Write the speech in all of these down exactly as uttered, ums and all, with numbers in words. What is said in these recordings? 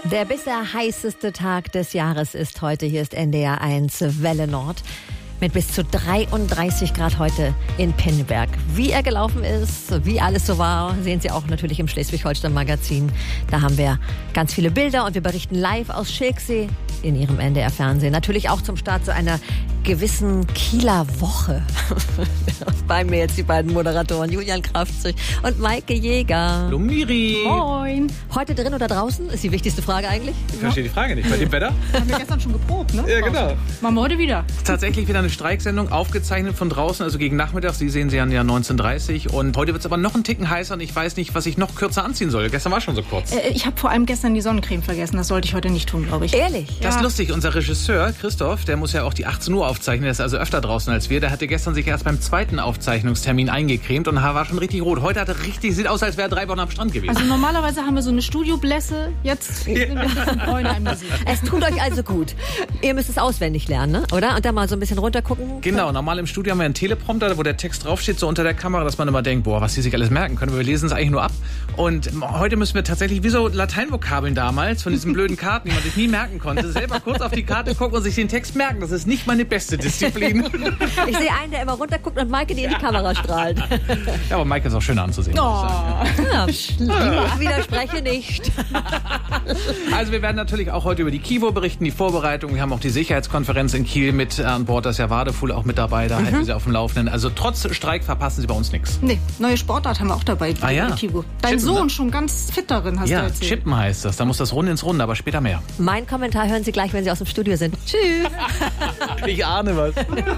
Der bisher heißeste Tag des Jahres ist heute. Hier ist N D R eins Welle Nord mit bis zu dreiunddreißig Grad heute in Pinneberg. Wie er gelaufen ist, wie alles so war, sehen Sie auch natürlich im Schleswig-Holstein-Magazin. Da haben wir ganz viele Bilder und wir berichten live aus Schilksee in Ihrem N D R-Fernsehen. Natürlich auch zum Start zu einer gewissen Kieler Woche. Bei mir jetzt die beiden Moderatoren Julian Kraftzig und Maike Jäger. Hallo Miri. Moin. Heute drin oder draußen? Ist die wichtigste Frage eigentlich. Ich verstehe die Frage nicht. Bei dem Wetter? Haben wir gestern schon geprobt, ne? Ja, genau. Machen wir heute wieder. Tatsächlich wieder eine Streiksendung, aufgezeichnet von draußen, also gegen Nachmittag. Sie sehen sie an ja neunzehn Uhr dreißig. Und heute wird es aber noch einen Ticken heißer und ich weiß nicht, was ich noch kürzer anziehen soll. Gestern war schon so kurz. Äh, ich habe vor allem gestern die Sonnencreme vergessen. Das sollte ich heute nicht tun, glaube ich. Ehrlich? Das Ja. ist lustig. Unser Regisseur, Christoph, der muss ja auch die achtzehn Uhr aufzeichnen. Der ist also öfter draußen als wir. Der hatte gestern sich erst beim zweiten Aufzeichnungstermin eingecremt und war schon richtig rot. Heute hat er richtig, sieht aus, als wäre er drei Wochen am Strand gewesen. Also normalerweise haben wir so eine Studioblässe. Jetzt sind wir in Bräune Musik. Es tut euch also gut. Ihr müsst es auswendig lernen, ne? Oder? Und dann mal so ein bisschen runtergucken. Genau, normal im Studio haben wir einen Teleprompter, wo der Text draufsteht, so unter der Kamera, dass man immer denkt, boah, was die sich alles merken können. Aber wir lesen es eigentlich nur ab. Und heute müssen wir tatsächlich, wie so Lateinvokabeln damals, von diesen blöden Karten, die man sich nie merken konnte, selber kurz auf die Karte gucken und sich den Text merken. Das ist nicht meine beste Disziplin. Ich sehe einen, der immer runterguckt und Maike, die in die Kamera strahlt. Ja, aber Maike ist auch schöner anzusehen. Muss ich sagen, Ja, ich widerspreche nicht. ja. Also wir werden natürlich auch heute über die Kivo berichten, die Vorbereitung. Wir haben auch die Sicherheitskonferenz in Kiel mit an Bord. Da ist ja Wadefuhl auch mit dabei. Da mhm. halten wir Sie auf dem Laufenden. Also trotz Streik verpassen Sie bei uns nichts. Nee, neue Sportart haben wir auch dabei. Ah ja. Kibo. Dein Chippen, Sohn ne? schon ganz fit darin, hast Ja, du erzählt. Chippen heißt das. Da muss das Runde ins Runde, aber später mehr. Mein Kommentar hören Sie gleich, wenn Sie aus dem Studio sind. Tschüss. Ich ahne was.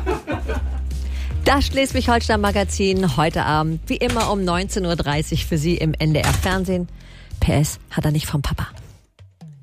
Das Schleswig-Holstein-Magazin heute Abend, wie immer um neunzehn Uhr dreißig für Sie im N D R-Fernsehen. P S hat er nicht vom Papa.